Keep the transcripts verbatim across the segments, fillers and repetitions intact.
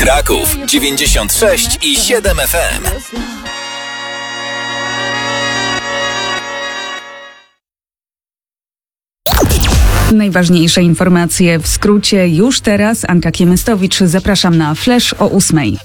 Kraków dziewięćdziesiąt sześć i siedem F M. Najważniejsze informacje w skrócie już teraz. Anka Kiemystowicz, zapraszam na Flash o ósmej.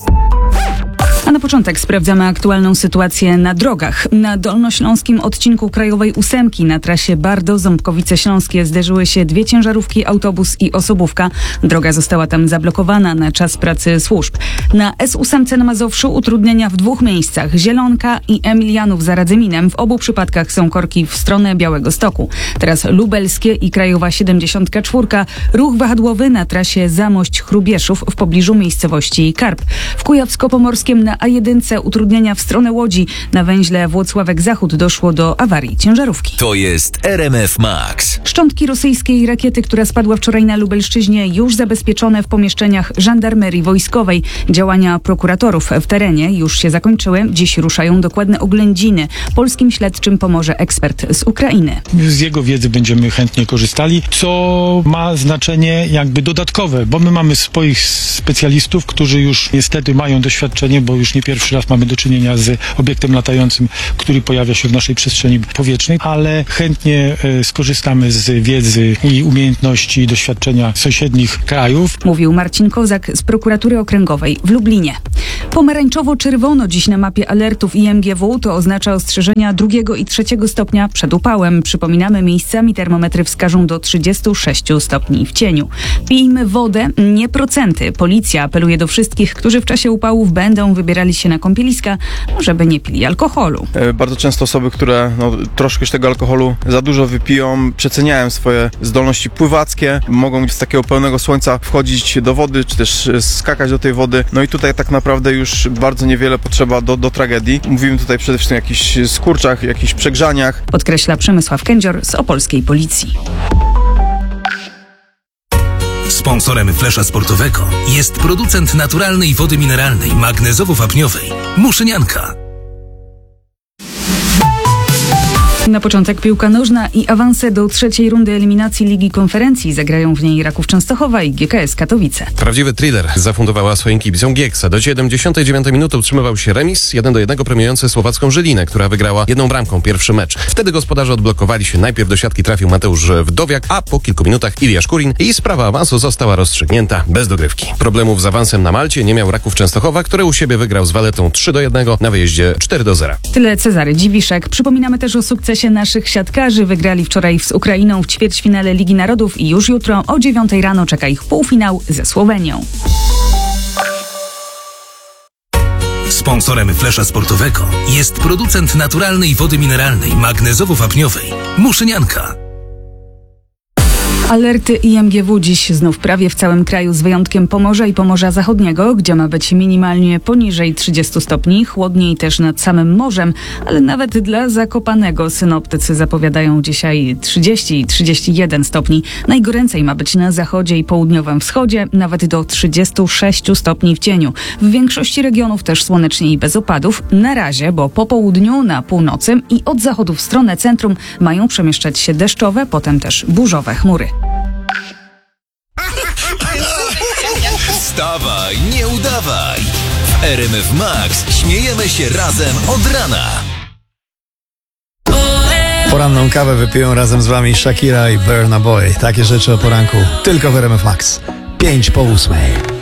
A na początek sprawdzamy aktualną sytuację na drogach. Na dolnośląskim odcinku Krajowej ósemki na trasie Bardo-Ząbkowice Śląskie zderzyły się dwie ciężarówki, autobus i osobówka. Droga została tam zablokowana na czas pracy służb. Na S osiem na Mazowszu utrudnienia w dwóch miejscach. Zielonka i Emilianów za Radzyminem. W obu przypadkach są korki w stronę Białegostoku. Teraz Lubelskie i Krajowa siedemdziesiąt cztery. Ruch wahadłowy na trasie Zamość-Chrubieszów w pobliżu miejscowości Karp. W Kujawsko-Pomorskim na A jeden utrudnienia w stronę Łodzi. Na węźle Włocławek-Zachód doszło do awarii ciężarówki. To jest R M F Max. Szczątki rosyjskiej rakiety, która spadła wczoraj na Lubelszczyźnie, już zabezpieczone w pomieszczeniach żandarmerii wojskowej. Działania prokuratorów w terenie już się zakończyły. Dziś ruszają dokładne oględziny. Polskim śledczym pomoże ekspert z Ukrainy. Z jego wiedzy będziemy chętnie korzystali, co ma znaczenie jakby dodatkowe, bo my mamy swoich specjalistów, którzy już niestety mają doświadczenie, bo już nie pierwszy raz mamy do czynienia z obiektem latającym, który pojawia się w naszej przestrzeni powietrznej, ale chętnie e, skorzystamy z wiedzy i umiejętności i doświadczenia sąsiednich krajów. Mówił Marcin Kozak z Prokuratury Okręgowej w Lublinie. Pomarańczowo-czerwono dziś na mapie alertów I M G W to oznacza ostrzeżenia drugiego i trzeciego stopnia przed upałem. Przypominamy, miejscami termometry wskażą do trzydziestu sześciu stopni w cieniu. Pijmy wodę, nie procenty. Policja apeluje do wszystkich, którzy w czasie upałów będą wybierali się na kąpieliska, żeby nie pili alkoholu. Bardzo często osoby, które no, troszkę tego alkoholu za dużo wypiją, przeceniają swoje zdolności pływackie, mogą z takiego pełnego słońca wchodzić do wody, czy też skakać do tej wody. No i tutaj tak naprawdę już bardzo niewiele potrzeba do, do tragedii. Mówimy tutaj przede wszystkim o jakichś skurczach, jakichś przegrzaniach. Podkreśla Przemysław Kędzior z opolskiej policji. Sponsorem Flesza Sportowego jest producent naturalnej wody mineralnej magnezowo-wapniowej Muszynianka. Na początek piłka nożna i awanse do trzeciej rundy eliminacji Ligi Konferencji. Zagrają w niej Raków Częstochowa i G K S Katowice. Prawdziwy thriller zafundowała swoim kibicom Gieksa. Do siedemdziesiątej dziewiątej minuty utrzymywał się remis jeden do jednego premiujący słowacką Żylinę, która wygrała jedną bramką pierwszy mecz. Wtedy gospodarze odblokowali się. Najpierw do siatki trafił Mateusz Wdowiak, a po kilku minutach Ilja Szkurin i sprawa awansu została rozstrzygnięta bez dogrywki. Problemów z awansem na Malcie nie miał Raków Częstochowa, który u siebie wygrał z Waletą trzy do jednego, na wyjeździe cztery do zera. Tyle Cezary Dziwiszek. Przypominamy też o sukcesie naszych siatkarzy. Wygrali wczoraj z Ukrainą w ćwierćfinale Ligi Narodów i już jutro o dziewiątej rano czeka ich półfinał ze Słowenią. Sponsorem Flesza Sportowego jest producent naturalnej wody mineralnej magnezowo-wapniowej Muszynianka. Alerty I M G W dziś znów prawie w całym kraju, z wyjątkiem Pomorza i Pomorza Zachodniego, gdzie ma być minimalnie poniżej trzydziestu stopni, chłodniej też nad samym morzem, ale nawet dla Zakopanego synoptycy zapowiadają dzisiaj trzydzieści i trzydzieści jeden stopni. Najgoręcej ma być na zachodzie i południowym wschodzie, nawet do trzydziestu sześciu stopni w cieniu. W większości regionów też słonecznie i bez opadów. Na razie, bo po południu, na północy i od zachodu w stronę centrum mają przemieszczać się deszczowe, potem też burzowe chmury. Wstawaj, nie udawaj! W R M F Max śmiejemy się razem od rana. Poranną kawę wypiją razem z wami Shakira i Burna Boy. Takie rzeczy o poranku tylko w R M F Max. Pięć po ósmej.